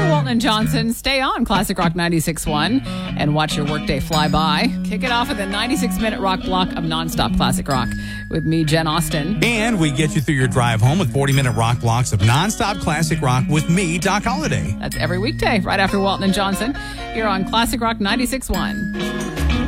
for Walton and Johnson. Stay on Classic Rock 96.1 and watch your workday fly by. Kick it off with a 96-minute rock block of nonstop classic rock with me, Jen Austen. And we get you through your drive home with 40-minute rock blocks of nonstop classic rock with me, Doc Holliday. That's every weekday right after Walton and Johnson here on Classic Rock 96.1.